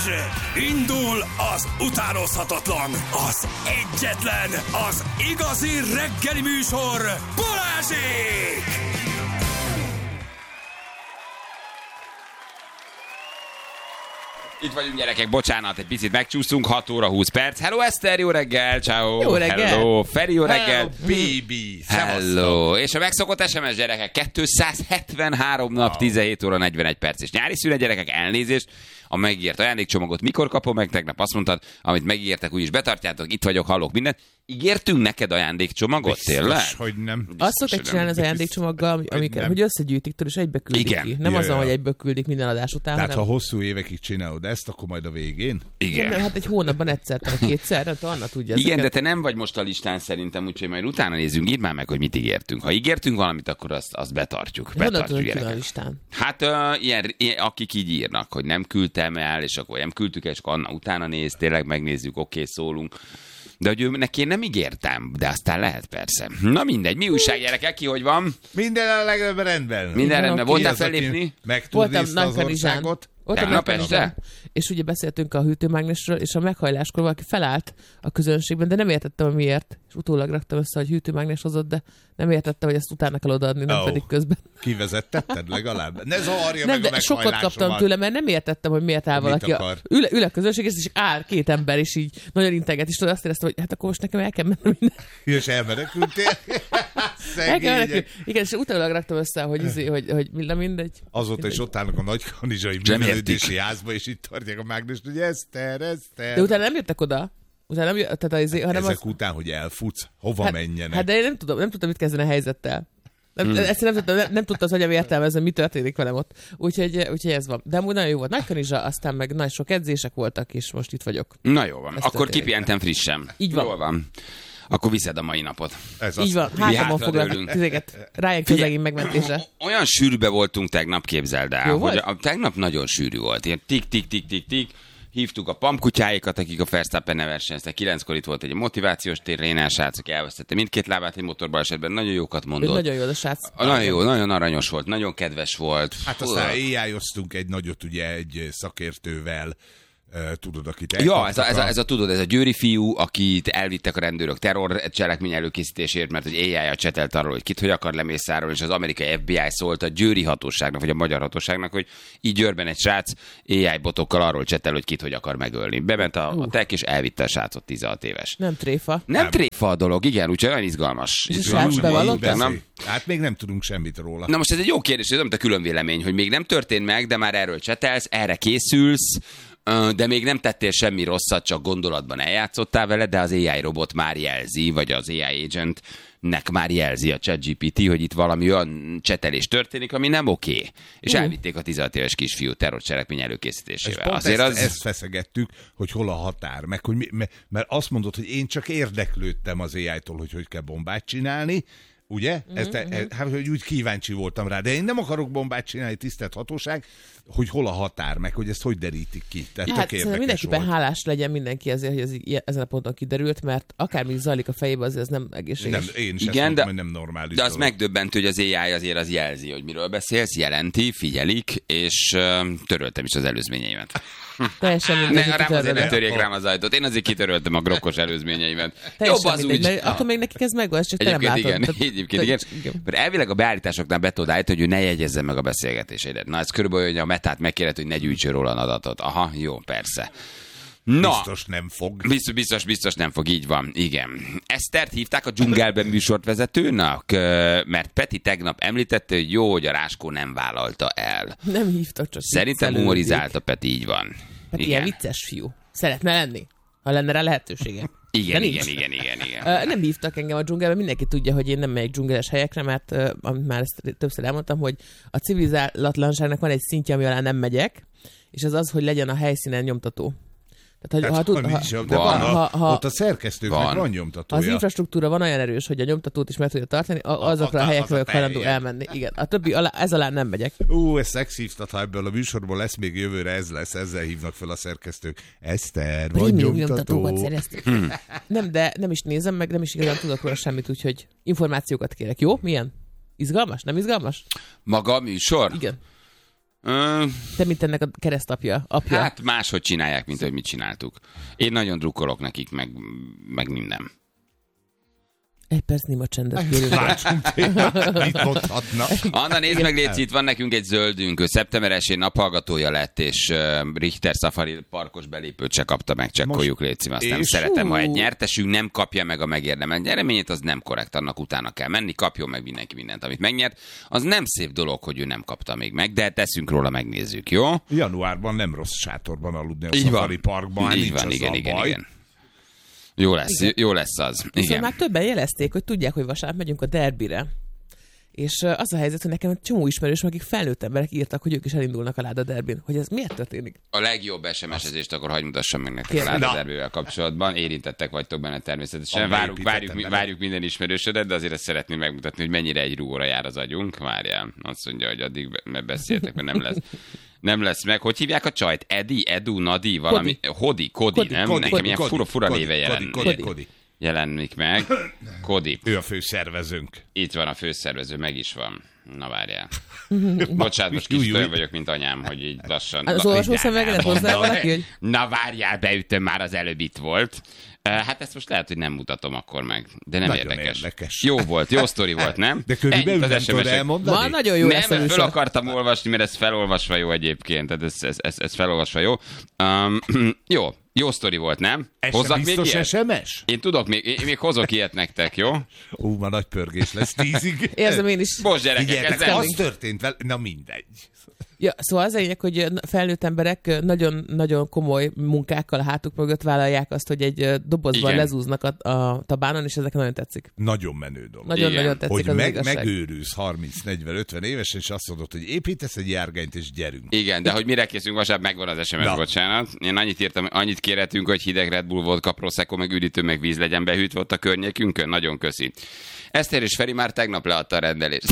Indul az utánozhatatlan, az egyetlen, az igazi reggeli műsor, Balázsék! Itt vagyunk, gyerekek, bocsánat, egy picit megcsúsztunk, 6 óra 20 perc. Hello, Eszter, jó reggel, ciao. Jó reggel. Hello, Feri, jó reggel. Hello, baby. Hello. És a megszokott SMS, gyerekek, 273 nap, 17 óra 41 perc. És nyári szünet, gyerekek, elnézést. A megígért ajándékcsomagot mikor kapom meg? Tegnap azt mondtad, amit megígértek, úgyis betartjátok, itt vagyok, hallok mindent. Ígértünk neked ajándékcsomagot, tényleg? Biztos, hogy nem. Azt szokták csinálni az ajándékcsomaggal, hogy összegyűjtik, és egybe küldik Igen. ki. Nem azon, hogy egybe küldik minden adás után. Tehát hanem... ha hosszú évekig csinálod ezt, akkor majd a végén? Igen. Hát egy hónapban egyszer, vagy kétszer, de Anna tudja. Igen, ezeket. de te nem vagy most a listán szerintem, úgyhogy majd utána nézzünk, írd már meg, hogy mit ígértünk. Ha ígértünk valamit, akkor azt betartjuk. Honnan tudod, hogy a listán? Hát ilyen, akik így írnak, hogy nem küldtem el, és akkor nem küldtük el, és akkor Anna utána néz, tényleg megnézzük, oké, szólunk. De hogy neki én nem ígértem, de aztán lehet persze. Na mindegy, mi újság, gyerekek, ki hogy van? Minden a legalább rendben. Minden rendben, oké. voltál fellépni? Megturnézta az országot. Tegnap este? És ugye beszéltünk a hűtőmágnesről, és a meghajláskor valaki felállt a közönségben, de nem értettem, hogy miért. És utólag raktam össze, hogy hűtőmágnes hozott, de nem értettem, hogy ezt utána kell odaadni, nem pedig közben. Kivezettetted legalább? Ne zavarja Nem, meg a de sokat meghajlásomat. kaptam tőle, mert nem értettem, hogy miért áll valaki. Ül a közönség, és áll két ember, és így nagyon integet, és tudod, azt éreztem, hogy hát akkor most nekem el kell mennem minden. És elmenekültél? Igen, és utólag raktam össze, hogy mindegy. Azóta is ott állnak a nagy kanizsai művelődési házba, és itt tartják a mágnest, hogy Eszter. De utána nem jöttek oda. Utána nem hanem ezek után, hogy elfutsz, hova menjenek? Hát de én nem tudtam, mit kezdeni a helyzettel. Ezt nem tudta az agyam értelmezni, mi történik velem ott. Úgyhogy ez van. De amúgy nagyon jó volt. Nagy kanizsa, aztán meg nagyon sok edzések voltak, és most itt vagyok. Na jó van, akkor kipientem frissen. Így van. Jól van. Akkor viszed a mai napot. Így van, hátamon foglak tizéket. Ryan közlegény megmentése. Olyan sűrűbe voltunk tegnap, képzeld el. Jó volt? Tegnap nagyon sűrű volt. Ilyen tik. Hívtuk a pampkutyáikat, akik a Verstappen-nel versenyeztek. 9-kor itt volt egy motivációs tér, Rénál srác, aki elvesztette mindkét lábát egy motorbalesetben. Nagyon jókat mondott. Nagyon jó, a srác. Nagyon jó, nagyon aranyos volt, nagyon kedves volt. Hát aztán éjjájoztunk egy nagyot, ugye, egy szakértővel, tudod, akit ez a győri fiú, akit elvittek a rendőrök terrorcselekmény előkészítésért, mert hogy AI-jal csetelt arról, hogy kit hogy akar lemészárolni, és az amerikai FBI szólt a győri hatóságnak, vagy a magyar hatóságnak, hogy így Győrben egy srác AI botokkal arról csetel, hogy kit hogy akar megölni. Bement a tek, és elvitte a srácot 16 éves. Nem tréfa. Nem tréfa a dolog, igen, úgyhogy olyan izgalmas. És a srác bevallotta? Hát még nem tudunk semmit róla. Na most ez egy jó kérdés, ez nem a külön vélemény, hogy még nem történt meg, de már erről csetelsz, erre készülsz, de még nem tettél semmi rosszat, csak gondolatban eljátszottál vele, de az AI robot már jelzi, vagy az AI agentnek már jelzi a ChatGPT, hogy itt valami olyan csetelés történik, ami nem oké. És elvitték a 16 éves kisfiú terrorcselekmény előkészítésével. Azért ezt feszegettük, hogy hol a határ, meg hogy mert azt mondod, hogy én csak érdeklődtem az AI-tól, hogy kell bombát csinálni, ugye? Hát, hogy úgy kíváncsi voltam rá, de én nem akarok bombát csinálni, tisztelt hatóság, hogy hol a határ, meg hogy ezt hogy derítik ki. Tehát hát mindenképpen hálás legyen mindenki ezért, hogy ez ezen a ponton kiderült, mert akármi zajlik a fejében, azért ez nem egészséges. Nem, én is igen, mondtam, hogy nem normális. De az megdöbbentő, hogy az AI azért az jelzi, hogy miről beszélsz, jelenti, figyelik, és töröltem is az előzményeimet. Teljesen mindegy. Azért ne törjék rám az ajtót. Én azért kitöröltem a grokkos előzményeimet. Jobb az úgy. Akkor még nekik ez megvan, csak te nem látod. Egyébként igen. Mert elvileg a beállításoknál be tudod állítani, hogy ő ne jegyezze meg a beszélgetéseidet. Na, ez körülbelül, hogy a Metát megkérdez, hogy ne gyűjtsön róla adatot. Aha, jó, persze. Na, biztos nem fog. Biztos nem fog, így van, igen. Esztert hívták a dzsungelben műsorvezetőnek, mert Peti tegnap említette, hogy jó, hogy a Ráskó nem vállalta el. Nem hívtak, csak szerintem humorizált a Peti, így van. Peti ilyen vicces fiú. Szeretne lenni, ha lenne rá lehetősége. Igen. Nem hívtak engem a dzsungelbe, mindenki tudja, hogy én nem megyek dzsungeles helyekre, mert amit már ezt többször elmondtam, hogy a civilizálatlanságnak van egy szintje, ami alá nem megyek, és az az, hogy legyen a helyszínen nyomtató. Tehát, ott a szerkesztőknek van nyomtatója. Az infrastruktúra van olyan erős, hogy a nyomtatót is meg tudja tartani, azokra a helyekre vagyok hajlandó elmenni. Igen, a többi ez alá nem megyek. Ezt szexhívtat, ha ebből a műsorból lesz még jövőre, ez lesz, ezzel hívnak fel a szerkesztők. Eszter, van nyomtató. Nem, de nem is nézem meg, nem is igazán tudok róla semmit, úgyhogy információkat kérek. Jó? Milyen? Izgalmas? Nem izgalmas? Maga a műsor? Igen. Te, mint ennek a keresztapja, apja. Hát máshogy csinálják, mint hogy mit csináltuk. Én nagyon drukkolok nekik, meg minden. Egy perc néma csendet kérünk. Látsunk, mit mondhatna. Anna, nézd meg, Léci, itt van nekünk egy zöldünk. Ő szeptember 1-én naphallgatója lett, és Richter Safari parkos belépőt se kapta meg. Csekkoljuk, Léci, azt nem szeretem. Ha egy nyertesünk nem kapja meg a megérdemelt nyereményét, az nem korrekt, annak utána kell menni, kapjon meg mindenki mindent, amit megnyert. Az nem szép dolog, hogy ő nem kapta még meg, de teszünk róla, megnézzük, jó? Januárban nem rossz sátorban aludni a Safari Parkban. Így van, igen. Jó lesz az. Viszont Igen. már többen jelezték, hogy tudják, hogy vasárnap megyünk a derbire. És az a helyzet, hogy nekem egy csomó ismerős, akik felnőtt emberek írtak, hogy ők is elindulnak a Láda derbin. Hogy ez miért történik? A legjobb SMS-ezést akkor hagyd mutassam meg nektek a Láda derbivel kapcsolatban. Érintettek vagytok benne természetesen. Várjuk minden ismerősödet, de azért ezt szeretném megmutatni, hogy mennyire egy rúgóra jár az agyunk. Várjál, azt mondja, hogy addig beszéltek, mert nem lesz. Nem lesz meg. Hogy hívják a csajt? Edi, Edu, Nadi, valami? Kodi, nem? Nekem ilyen fura néve jelenik meg. Kodi. Ő a főszervezőnk. Itt van a főszervező, meg is van. Na várjál. Bocsánat, most kicsit olyan vagyok, mint anyám, hogy így lassan... Az olvasószöveget hozzá valaki, hogy... Na várjál, beütöm, már az előbb itt volt. Hát ezt most lehet, hogy nem mutatom akkor meg, de nem érdekes. Jó volt, jó sztori volt, nem? De körülbelül nem tudod elmondani? Ma nagyon jó lesz. Nem, föl akartam olvasni, mert ez felolvasva jó egyébként, tehát ez felolvasva jó. Jó sztori volt, nem? Hozzak biztos még SMS? Én tudok, még hozok ilyet nektek, jó? Ma nagy pörgés lesz 10-ig. Érzem én is. Most gyerekek, az történt vele, na mindegy. Ja, szóval az lényeg, hogy felnőtt emberek nagyon komoly munkákkal a hátuk mögött vállalják azt, hogy egy dobozban lezúznak a tabánon, és ezek nagyon tetszik. Nagyon menő dolog. Nagyon tetszik, hogy az megőrülsz 30-40-50 évesen, és azt mondod, hogy építesz egy járgányt, és gyerünk. Igen, de hogy mire készünk vasárnap, megvan az SMS, bocsánat. Én annyit kérhetünk, hogy hideg Red Bull volt, Prosecco, meg üdítő, meg víz legyen behűtve ott a környékünkön. Nagyon köszi. Eszter és Feri már tegnap leadta a rendelést.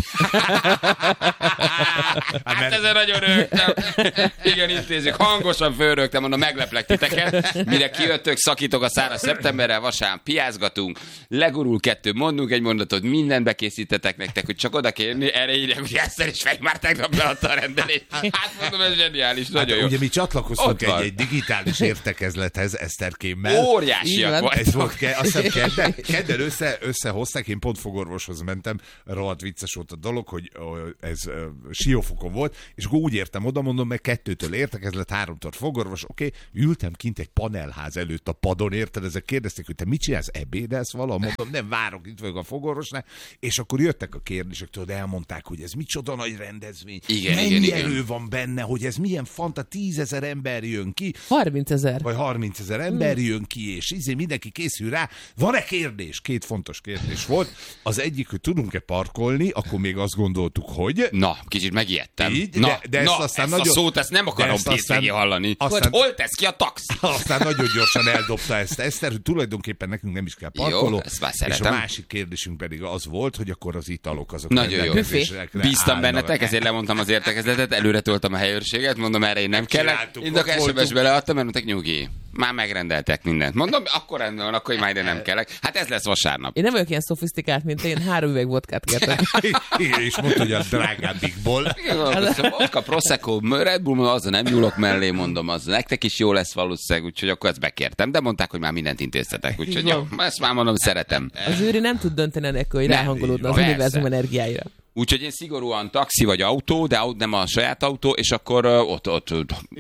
Hát ezen nagyon rögtem. Igen, intézzük. Hangosan fölrögtem, mondom, megleplek titeket. Mire kijöttök, szakítok a száraz szeptemberrel, vasárnap piázgatunk, legurul 2, mondunk egy mondatot, mindent bekészítetek nektek, hogy csak oda kérni, erre írják, hogy Eszter és Feri már tegnap leadta a rendelést. Hát mondom, ez zseniális, nagyon jó. Ugye mi csatlakoztunk egy digitális értekezlethez Eszterkémmel. Óriásiak volt. Ez volt, azt hiszem kedden összehozták, én pont fogorvoshoz mentem, rohadt vicces volt a dolog, hogy ez Siófokon volt, és akkor úgy értem oda, mondom, meg 2-től értekezlet, 3-tól fogorvos, oké, ültem kint egy panelház előtt a padon, érted, ezek kérdezték, hogy te mit csinálsz, ebédelsz valahol? Mondom, nem, várok, itt vagyok a fogorvosnál, és akkor jöttek a kérdések, tudod, elmondták, hogy ez micsoda nagy rendezvény, mennyi erő van benne, hogy ez milyen fanta, 10 000 ember jön ki. 30 000. Vagy 30 000 ember jön ki, és mindenki készül rá. Van-e kérdés? 2 fontos kérdés volt. Az egyik, hogy tudunk-e parkolni, akkor még azt gondoltuk, hogy... Na, kicsit megijedtem. Így, de ezt aztán a szót ezt nem akarom pénzvégé hallani. Hogy hol tesz ki a taxi? Aztán nagyon gyorsan eldobta ezt Eszter, hogy tulajdonképpen nekünk nem is kell parkoló. Jó, ezt már és szeretem. a másik kérdésünk pedig az volt, hogy akkor az italok azok nagyon jó. Bíztam bennetek, állnak. ezért lemondtam az értekezletet, előre töltem a helyőrséget, mondom, erre én nem kellek. Én a SMS-be leadtam, mert mondták, nyugi. Már megrendeltek mindent. Mondom, akkor rendben van, akkor már ide nem kellek. Hát ez lesz vasárnap. Én nem vagyok ilyen szofisztikált, mint én, 3 üveg vodkát kértem. És mondta, hogy a drágábbikból. A Prosecco, Red Bull, azzal nem nyúlok mellé, mondom, az nektek is jó lesz valószínűleg, úgyhogy akkor ezt bekértem, de mondták, hogy már mindent intéztetek, úgyhogy jó, ezt már mondom, szeretem. Az őri nem tud dönteni enélkül, hogy ráhangolódna az univerzum energiáira. Úgyhogy én szigorúan taxi vagy autó, de nem a saját autó, és akkor ott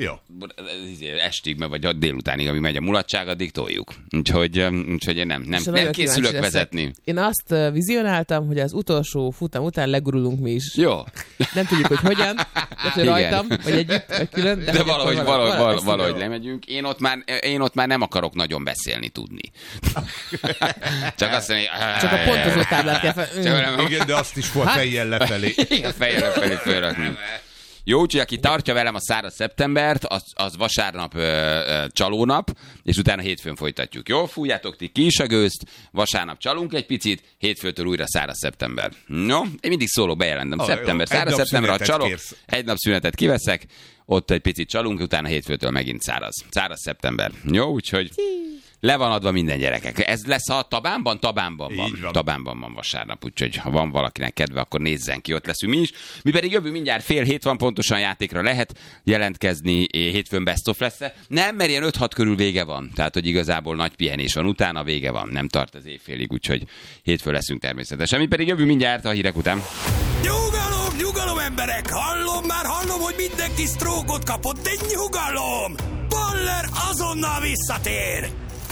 estig, vagy délutánig, amíg megy a mulatság, addig toljuk. Úgyhogy én nem készülök vezetni. Én azt vizionáltam, hogy az utolsó futam után legurulunk mi is. Jó. Nem tudjuk, hogy hogyan, hogy rajtam, vagy együtt, vagy külön. De valahogy lemegyünk. Én ott már nem akarok nagyon beszélni tudni. Csak azt mondani, csak a pontozó táblát kell fel. Igen, de azt is fejjel lefelé. Igen, fejjel lefelé fölrakni. Jó, úgyhogy aki tartja velem a száraz szeptembert, az vasárnap csalónap, és utána hétfőn folytatjuk. Jó, fújjátok ti ki is a gőzt, vasárnap csalunk egy picit, hétfőtől újra száraz szeptember. No, én mindig szólok, bejelentem. Szeptember, száraz szeptember, ha csalok, egy nap szünetet kiveszek, ott egy picit csalunk, utána hétfőtől megint száraz. Száraz szeptember. Jó, úgyhogy Le van adva minden gyerekek. Ez lesz a Tabánban? Tabánban van. Így van. Tabánban van vasárnap, úgyhogy ha van valakinek kedve, akkor nézzen ki, ott leszünk mi is. Mi pedig jövő mindjárt 6:30 van, pontosan játékra lehet jelentkezni, hétfőn best of lesz. Nem, mert ilyen 5-6 körül vége van. Tehát, hogy igazából nagy pihenés van, utána vége van. Nem tart az évfélig, úgyhogy hétfőn leszünk természetesen. Mi pedig jövő mindjárt a hírek után. Nyugalom, nyugalom emberek! Hallom, hogy mindenki sztrókot kapott, de nyugalom! Baller azonnal visszatér!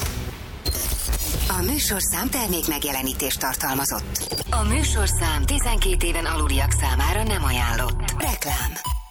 A műsorszám termék megjelenítést tartalmazott. A műsorszám 12 éven aluliak számára nem ajánlott. Reklám.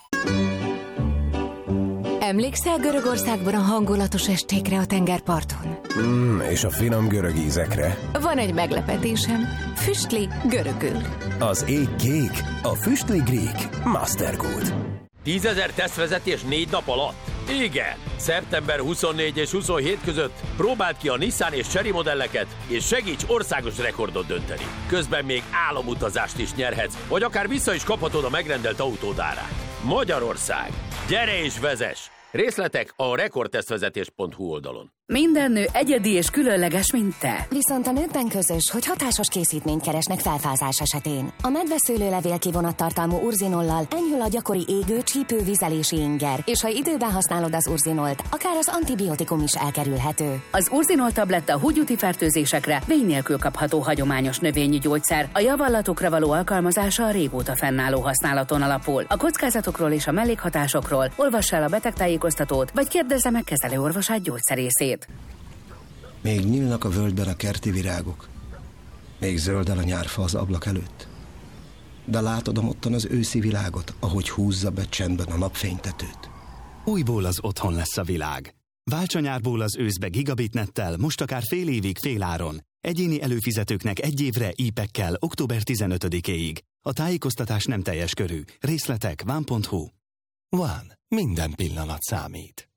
Emlékszel Görögországban a hangulatos estékre a tengerparton? És a finom görög ízekre. Van egy meglepetésem. Füstli görögül. Az ég kék, a füstli Greek Mastergood. 10 000 tesztvezetés 4 nap alatt? Igen! Szeptember 24 és 27 között próbáld ki a Nissan és Chery modelleket, és segíts országos rekordot dönteni. Közben még álomutazást is nyerhetsz, vagy akár vissza is kaphatod a megrendelt autód árát. Magyarország! Gyere és vezess! Részletek a rekordtesztvezetés.hu oldalon. Minden nő egyedi és különleges, mint te. Viszont a nőkben közös, hogy hatásos készítményt keresnek felfázás esetén. A medveszőlőlevél kivonattartalmú urzinollal enyhül a gyakori égő, csípő, vizelési inger, és ha időben használod az urzinolt, akár az antibiotikum is elkerülhető. Az urzinol tabletta húgyúti fertőzésekre vény nélkül kapható hagyományos növényi gyógyszer. A javallatokra való alkalmazása a régóta fennálló használaton alapul. A kockázatokról és a mellékhatásokról olvass el a betegtájékoztatót, vagy kérdezze meg kezelőorvosát gyógyszerészét. Még nyílnak a völgyben a kerti virágok. Még zöldel a nyárfa az ablak előtt. De látod ottan az őszi világot, ahogy húzza be csendben a napfénytetőt. Újból az otthon lesz a világ. Válts a nyárból az őszbe gigabitnettel, most akár fél évig féláron. Egyéni előfizetőknek 1 évre e-pekkel október 15-éig. A tájékoztatás nem teljes körű. Részletek van.hu. Van. Minden pillanat számít.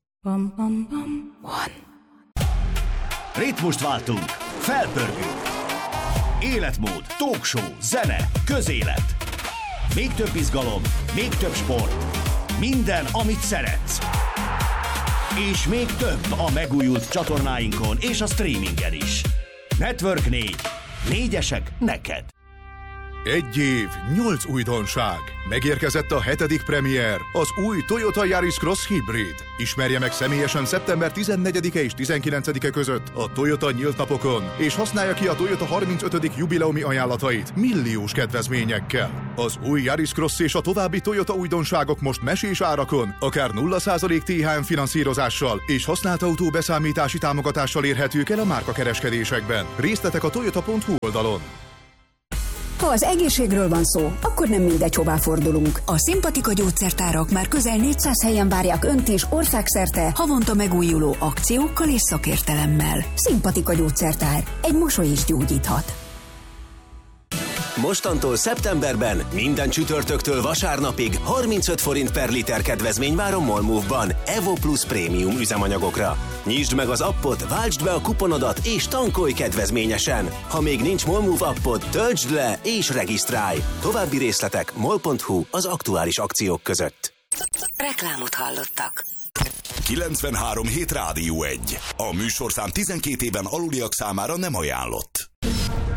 One. Ritmust váltunk, felpörgünk. Életmód, talkshow, zene, közélet. Még több izgalom, még több sport. Minden, amit szeretsz. És még több a megújult csatornáinkon és a streamingen is. Network 4. 4-esek neked. 1 év, 8 újdonság. Megérkezett a 7. premier, az új Toyota Yaris Cross Hybrid. Ismerje meg személyesen szeptember 14-e és 19-e között a Toyota nyílt napokon, és használja ki a Toyota 35. jubileumi ajánlatait milliós kedvezményekkel. Az új Yaris Cross és a további Toyota újdonságok most mesés árakon, akár 0% THM finanszírozással és használt autó beszámítási támogatással érhetők el a márkakereskedésekben. Részletek a toyota.hu oldalon. Ha az egészségről van szó, akkor nem mindegy, hová fordulunk. A Szimpatika gyógyszertárak már közel 400 helyen várják Önt is országszerte, havonta megújuló akciókkal és szakértelemmel. Szimpatika gyógyszertár. Egy mosoly is gyógyíthat. Mostantól szeptemberben minden csütörtöktől vasárnapig 35 forint per liter kedvezmény vár a Molmove-ban Evo Plus prémium üzemanyagokra. Nyisd meg az appot, váltsd be a kuponodat és tankolj kedvezményesen. Ha még nincs Molmove appod, töltsd le és regisztrálj. További részletek mol.hu az aktuális akciók között. Reklámot hallottak. 93.7 Rádió 1. A műsorszám 12 éven aluliak számára nem ajánlott.